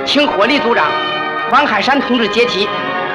请霍李组长、王汉山同志接替，